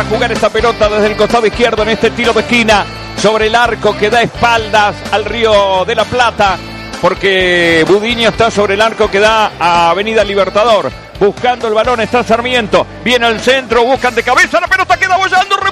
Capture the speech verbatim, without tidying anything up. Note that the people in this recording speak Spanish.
a jugar esta pelota desde el costado izquierdo en este tiro de esquina sobre el arco que da espaldas al Río de la Plata, porque Budiño está sobre el arco que da a Avenida Libertador. Buscando el balón está Sarmiento. Viene al centro, buscan de cabeza, la pelota queda bollando.